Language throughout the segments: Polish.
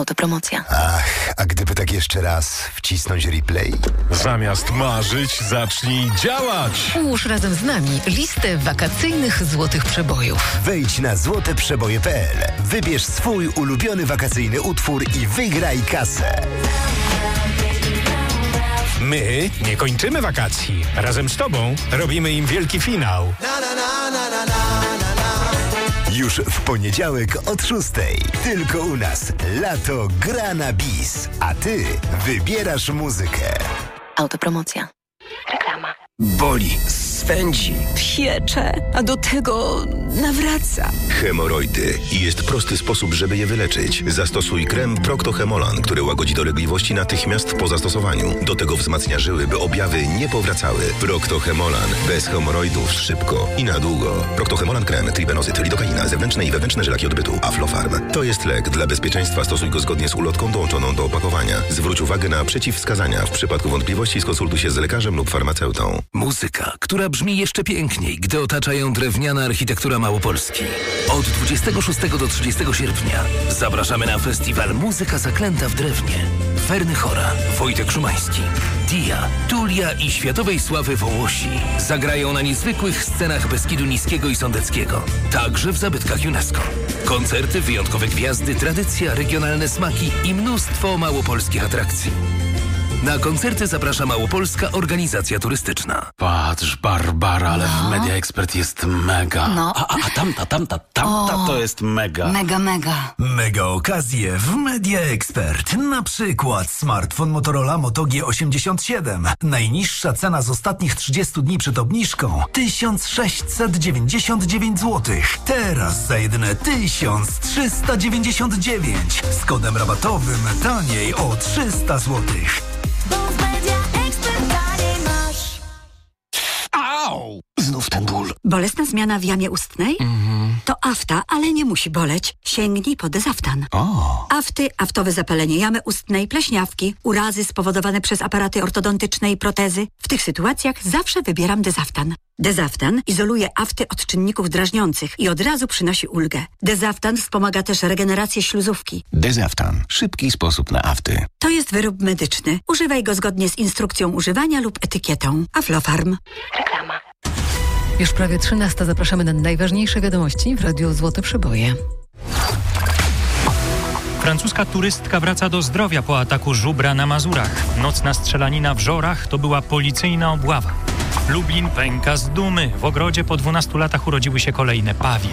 Autopromocja. Ach, a gdyby tak jeszcze raz wcisnąć replay? Zamiast marzyć, zacznij działać! Ułóż razem z nami listę wakacyjnych złotych przebojów. Wejdź na złoteprzeboje.pl, wybierz swój ulubiony wakacyjny utwór i wygraj kasę. My nie kończymy wakacji. Razem z tobą robimy im wielki finał. Już w poniedziałek od 6:00. Tylko u nas lato gra na bis, a ty wybierasz muzykę. Autopromocja. Reklama. Boli, swędzi, piecze, a do tego nawraca. Hemoroidy. I jest prosty sposób, żeby je wyleczyć. Zastosuj krem Procto-Hemolan, który łagodzi dolegliwości natychmiast po zastosowaniu. Do tego wzmacnia żyły, by objawy nie powracały. Procto-Hemolan. Bez hemoroidów szybko i na długo. Procto-Hemolan krem, tribenozyt, lidokaina, zewnętrzne i wewnętrzne żylaki odbytu, Aflofarm. To jest lek. Dla bezpieczeństwa stosuj go zgodnie z ulotką dołączoną do opakowania. Zwróć uwagę na przeciwwskazania. W przypadku wątpliwości skonsultuj się z lekarzem lub farmaceutą. Muzyka, która brzmi jeszcze piękniej, gdy otacza ją drewniana architektura Małopolski. Od 26 do 30 sierpnia zapraszamy na festiwal Muzyka Zaklęta w Drewnie. Werny Chora, Wojtek Szumański, Dia, Tulia i światowej sławy Wołosi zagrają na niezwykłych scenach Beskidu Niskiego i Sądeckiego, także w zabytkach UNESCO. Koncerty, wyjątkowe gwiazdy, tradycja, regionalne smaki i mnóstwo małopolskich atrakcji. Na koncerty zaprasza Małopolska Organizacja Turystyczna. Patrz, Barbara, ale w Media Expert jest mega. No. A tamta to jest mega. Mega. Mega okazje w Media Expert. Na przykład smartfon Motorola Moto G87. Najniższa cena z ostatnich 30 dni przed obniżką 1699 zł. Teraz za jedyne 1399. Z kodem rabatowym taniej o 300 zł. Au! Znów ten ból. Bolesna zmiana w jamie ustnej? To afta, ale nie musi boleć. Sięgnij po Dezaftan. Afty, aftowe zapalenie jamy ustnej, pleśniawki, urazy spowodowane przez aparaty ortodontyczne i protezy. W tych sytuacjach zawsze wybieram Dezaftan. Dezaftan izoluje afty od czynników drażniących i od razu przynosi ulgę. Dezaftan wspomaga też regenerację śluzówki. Dezaftan. Szybki sposób na afty. To jest wyrób medyczny. Używaj go zgodnie z instrukcją używania lub etykietą. Aflofarm. Reklama. Już prawie 13:00. Zapraszamy na najważniejsze wiadomości w Radiu Złote Przeboje. Francuska turystka wraca do zdrowia po ataku żubra na Mazurach. Nocna strzelanina w Żorach to była policyjna obława. Lublin pęka z dumy. W ogrodzie po 12 latach urodziły się kolejne pawie.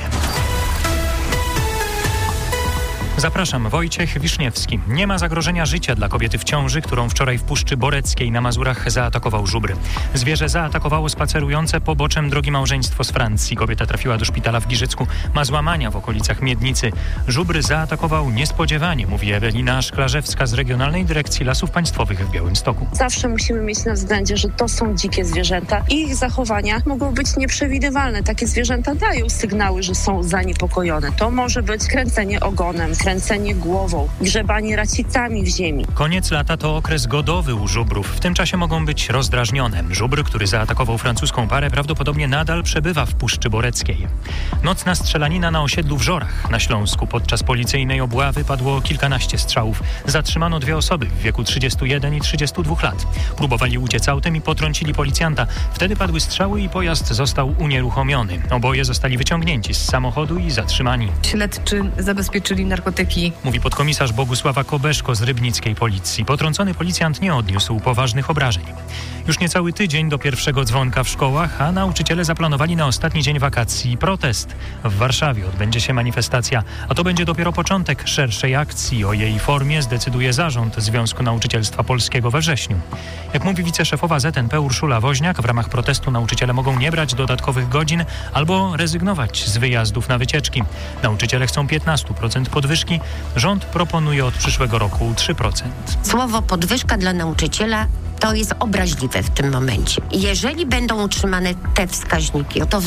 Zapraszam, Wojciech Wiszniewski. Nie ma zagrożenia życia dla kobiety w ciąży, którą wczoraj w Puszczy Boreckiej na Mazurach zaatakował żubr. Zwierzę zaatakowało spacerujące poboczem drogi małżeństwo z Francji. Kobieta trafiła do szpitala w Giżycku. Ma złamania w okolicach miednicy. Żubr zaatakował niespodziewanie, mówi Ewelina Szklarzewska z Regionalnej Dyrekcji Lasów Państwowych w Białymstoku. Zawsze musimy mieć na względzie, że to są dzikie zwierzęta i ich zachowania mogą być nieprzewidywalne. Takie zwierzęta dają sygnały, że są zaniepokojone. To może być kręcenie ogonem, kręcenie głową, grzebanie racicami w ziemi. Koniec lata to okres godowy u żubrów. W tym czasie mogą być rozdrażnione. Żubr, który zaatakował francuską parę, prawdopodobnie nadal przebywa w Puszczy Boreckiej. Nocna strzelanina na osiedlu w Żorach na Śląsku. Podczas policyjnej obławy padło kilkanaście strzałów. Zatrzymano 2 osoby w wieku 31 i 32 lat. Próbowali uciec autem i potrącili policjanta. Wtedy padły strzały i pojazd został unieruchomiony. Oboje zostali wyciągnięci z samochodu i zatrzymani. Śledczy zabezpieczyli narkotyki. Mówi podkomisarz Bogusława Kobeszko z rybnickiej policji. Potrącony policjant nie odniósł poważnych obrażeń. Już niecały tydzień do pierwszego dzwonka w szkołach, a nauczyciele zaplanowali na ostatni dzień wakacji protest. W Warszawie odbędzie się manifestacja, a to będzie dopiero początek szerszej akcji. O jej formie zdecyduje zarząd Związku Nauczycielstwa Polskiego we wrześniu. Jak mówi wiceszefowa ZNP Urszula Woźniak, w ramach protestu nauczyciele mogą nie brać dodatkowych godzin albo rezygnować z wyjazdów na wycieczki. Nauczyciele chcą 15% podwyżki. Rząd proponuje od przyszłego roku 3%. Słowo podwyżka dla nauczyciela To jest obraźliwe w tym momencie. Jeżeli będą utrzymane te wskaźniki, to w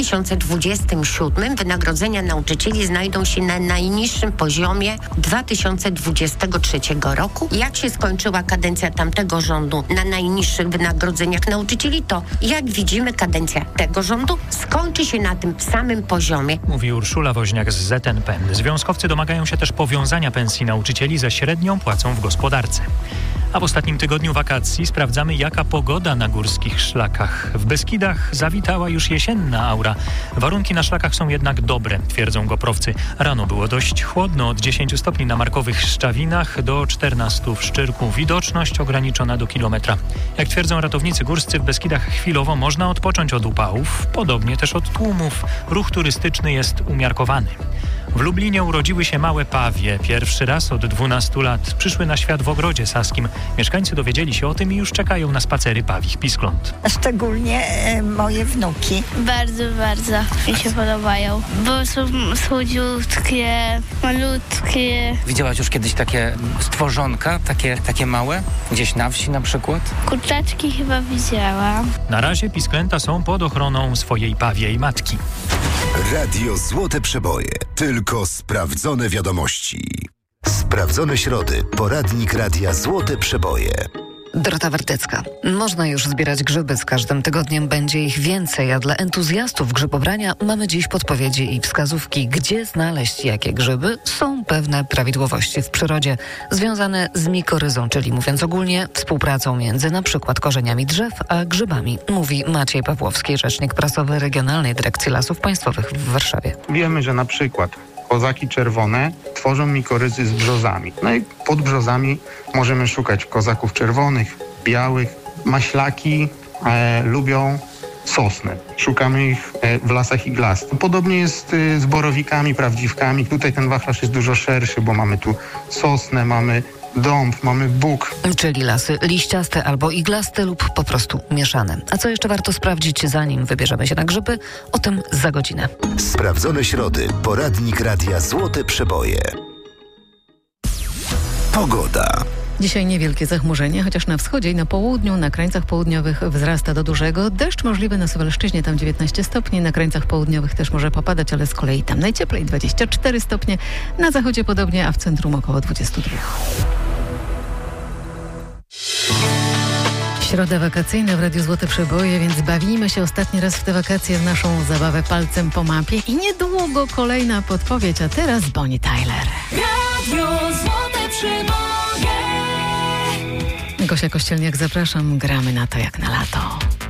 2027 wynagrodzenia nauczycieli znajdą się na najniższym poziomie 2023 roku. Jak się skończyła kadencja tamtego rządu na najniższych wynagrodzeniach nauczycieli, to jak widzimy kadencja tego rządu skończy się na tym samym poziomie. Mówi Urszula Woźniak z ZNP. Związkowcy domagają się też powiązania pensji nauczycieli ze średnią płacą w gospodarce. A w ostatnim tygodniu wakacji sprawdzamy, jaka pogoda na górskich szlakach. W Beskidach zawitała już jesienna aura. Warunki na szlakach są jednak dobre, twierdzą goprowcy. Rano było dość chłodno, od 10 stopni na markowych Szczawinach do 14 w Szczyrku. Widoczność ograniczona do kilometra. Jak twierdzą ratownicy górscy, w Beskidach chwilowo można odpocząć od upałów, podobnie też od tłumów. Ruch turystyczny jest umiarkowany. W Lublinie urodziły się małe pawie. Pierwszy raz od 12 lat przyszły na świat w Ogrodzie Saskim. Mieszkańcy dowiedzieli się o tym i już czekają na spacery pawich piskląt. Szczególnie moje wnuki. Bardzo mi się podobają, bo są słodziutkie, malutkie. Widziałaś już kiedyś takie stworzonka, takie małe? Gdzieś na wsi na przykład? Kurczaczki chyba widziałam. Na razie pisklęta są pod ochroną swojej pawiej matki. Radio Złote Przeboje. Tylko sprawdzone wiadomości. Sprawdzone środy. Poradnik Radia Złote Przeboje. Dorota Wartecka. Można już zbierać grzyby. Z każdym tygodniem będzie ich więcej, a dla entuzjastów grzybobrania mamy dziś podpowiedzi i wskazówki, gdzie znaleźć jakie grzyby. Są pewne prawidłowości w przyrodzie związane z mikoryzą, czyli mówiąc ogólnie, współpracą między na przykład korzeniami drzew a grzybami, mówi Maciej Pawłowski, rzecznik prasowy Regionalnej Dyrekcji Lasów Państwowych w Warszawie. Wiemy, że na przykład kozaki czerwone tworzą mikoryzy z brzozami. No i pod brzozami możemy szukać kozaków czerwonych, białych. Maślaki lubią sosny. Szukamy ich w lasach iglastych. Podobnie jest z borowikami, prawdziwkami. Tutaj ten wachlarz jest dużo szerszy, bo mamy tu sosnę, mamy dąb, mamy bóg. Czyli lasy liściaste albo iglaste lub po prostu mieszane. A co jeszcze warto sprawdzić, zanim wybierzemy się na grzyby? O tym za godzinę. Sprawdzone środy. Poradnik Radia Złote Przeboje. Pogoda. Dzisiaj niewielkie zachmurzenie, chociaż na wschodzie i na południu, na krańcach południowych wzrasta do dużego. Deszcz możliwy na Suwalszczyźnie, tam 19 stopni, na krańcach południowych też może popadać, ale z kolei tam najcieplej 24 stopnie, na zachodzie podobnie, a w centrum około 22. Środa wakacyjna w Radiu Złote Przeboje, więc bawimy się ostatni raz w te wakacje w naszą zabawę palcem po mapie i niedługo kolejna podpowiedź, a teraz Bonnie Tyler. Radio Złote Przeboje. Gosia Kościelniak, zapraszam, gramy na to jak na lato.